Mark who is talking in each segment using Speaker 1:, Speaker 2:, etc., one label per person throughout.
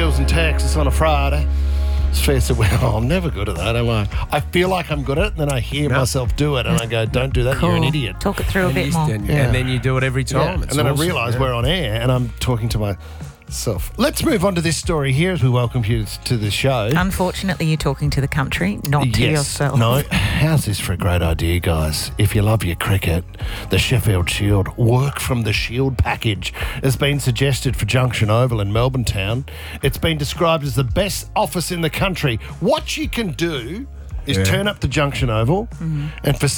Speaker 1: Skills in Texas on a Friday. It's fair to well, I'm never good at that, am I? I feel like I'm good at it, and then I hear myself do it, and I go, don't do that,
Speaker 2: Cool.
Speaker 1: you're an idiot.
Speaker 2: Talk it through a bit more.
Speaker 3: And then you do it every time.
Speaker 1: And then I realise we're on air, and I'm talking to myself. Let's move on to this story here as we welcome you to the show.
Speaker 2: Unfortunately, you're talking to the country, not to yourself.
Speaker 1: No, how's this for a great idea, guys? If you love your cricket, the Sheffield Shield Work from the Shield package has been suggested for Junction Oval in Melbourne Town. It's been described as the best office in the country. What you can do is turn up to Junction Oval, and for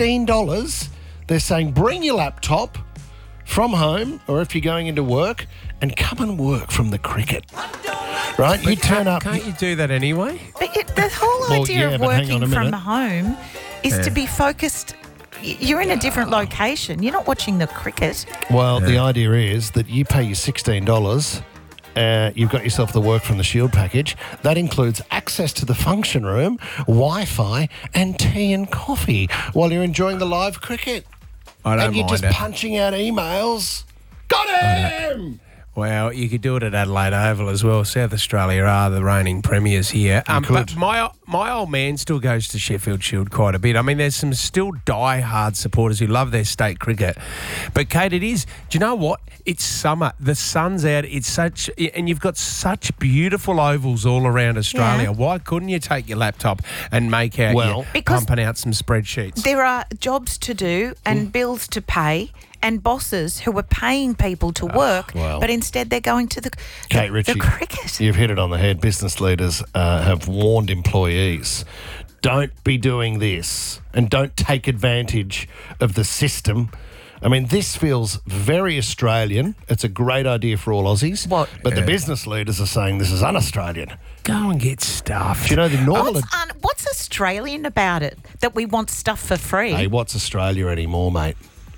Speaker 1: $16, they're saying bring your laptop from home, or if you're going into work, and come and work from the cricket. Right? You turn up.
Speaker 3: Can't you do that anyway?
Speaker 2: But the whole idea of
Speaker 1: but hang on
Speaker 2: working
Speaker 1: a
Speaker 2: from
Speaker 1: minute.
Speaker 2: home is to be focused. You're in a different location. You're not watching the cricket.
Speaker 1: Well, the idea is that you pay your $16. You've got yourself the Work from the Shield package. That includes access to the function room, Wi-Fi, and tea and coffee while you're enjoying the live cricket.
Speaker 3: I don't
Speaker 1: And you're
Speaker 3: mind
Speaker 1: just
Speaker 3: it.
Speaker 1: punching out emails. Got him!
Speaker 3: Well, you could do it at Adelaide Oval as well. South Australia are the reigning premiers here.
Speaker 1: could.
Speaker 3: But my old man still goes to Sheffield Shield quite a bit. I mean, there's some still die-hard supporters who love their state cricket. But, Kate, it is. Do you know what? It's summer. The sun's out. And you've got such beautiful ovals all around Australia.
Speaker 2: Yeah.
Speaker 3: Why couldn't you take your laptop and make out
Speaker 2: Because
Speaker 3: pumping out some spreadsheets?
Speaker 2: There are jobs to do and bills to pay and bosses who are paying people to work,
Speaker 1: well.
Speaker 2: but instead they're going to the
Speaker 1: Kate Ritchie,
Speaker 2: cricket.
Speaker 1: You've hit it on the head. Business leaders have warned employees, don't be doing this and don't take advantage of the system. I mean, this feels very Australian. It's a great idea for all Aussies.
Speaker 2: What?
Speaker 1: But the business leaders are saying this is un-Australian.
Speaker 3: Go and get stuff.
Speaker 1: Do you know the normal...
Speaker 2: What's Australian about it, that we want stuff for free?
Speaker 1: Hey, what's Australia anymore, mate?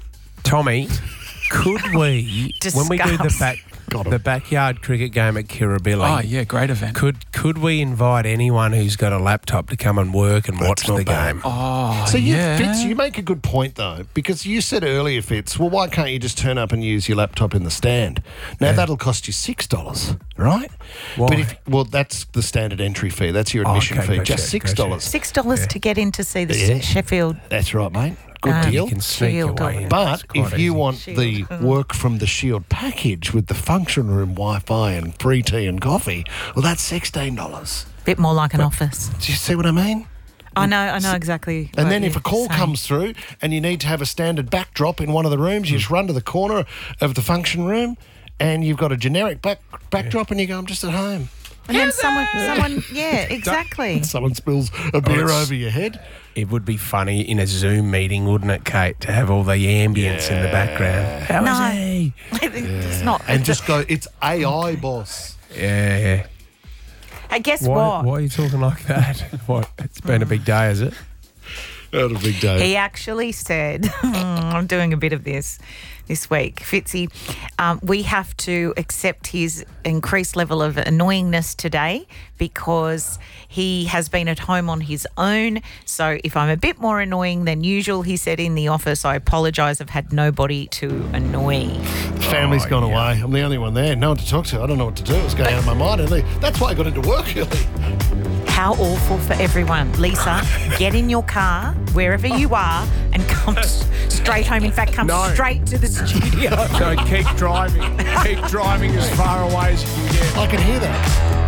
Speaker 3: Tommy, could we, when we do the backyard cricket game at Kirribilli,
Speaker 4: Oh, yeah, great event.
Speaker 3: could we invite anyone who's got a laptop to come and work and watch
Speaker 1: not
Speaker 3: the
Speaker 1: bad.
Speaker 3: game?
Speaker 4: Oh,
Speaker 1: So
Speaker 4: yeah.
Speaker 1: Fitz, you make a good point though, because you said earlier, Fitz, well, why can't you just turn up and use your laptop in the stand? Now that'll cost you $6, right?
Speaker 3: Why?
Speaker 1: But that's the standard entry fee. That's your admission
Speaker 3: okay,
Speaker 1: fee,
Speaker 3: gotcha,
Speaker 1: just $6.
Speaker 2: $6 to get in to see the
Speaker 1: Yeah.
Speaker 2: Sheffield.
Speaker 1: That's right, mate. Good deal.
Speaker 3: You can sneak your
Speaker 2: Shield.
Speaker 3: way in.
Speaker 1: But
Speaker 3: It's quite
Speaker 1: if you
Speaker 3: easy.
Speaker 1: want
Speaker 2: Shield.
Speaker 1: the Work from the Shield package with the function room, Wi-Fi, and free tea and coffee, well, that's $16.
Speaker 2: Bit more like an office.
Speaker 1: Do you see what I mean?
Speaker 2: I know exactly.
Speaker 1: And
Speaker 2: what
Speaker 1: then if
Speaker 2: you're
Speaker 1: a call
Speaker 2: saying.
Speaker 1: comes through and you need to have a standard backdrop in one of the rooms, you just run to the corner of the function room and you've got a generic backdrop and you go, I'm just at home.
Speaker 2: And then someone, yeah, exactly.
Speaker 1: Someone spills a beer over your head.
Speaker 3: It would be funny in a Zoom meeting, wouldn't it, Kate, to have all the ambience in the background. How
Speaker 2: No.
Speaker 3: is he?
Speaker 2: It's not.
Speaker 1: And just go, it's AI, boss.
Speaker 3: Yeah.
Speaker 2: Hey, guess
Speaker 3: Why
Speaker 2: what?
Speaker 3: are you talking like that? What? It's been a big day, is it?
Speaker 1: What a big day.
Speaker 2: He actually said, I'm doing a bit of this week, Fitzy, we have to accept his increased level of annoyingness today because he has been at home on his own. So if I'm a bit more annoying than usual, he said in the office, I apologise, I've had nobody to annoy.
Speaker 1: Family's gone away. I'm the only one there. No one to talk to. I don't know what to do. It's going out of my mind. That's why I got into work early.
Speaker 2: How awful for everyone. Lisa, get in your car, wherever you are, and come straight home. In fact, come straight to the studio.
Speaker 3: So keep driving. Keep driving as far away as you can get.
Speaker 1: I can hear that.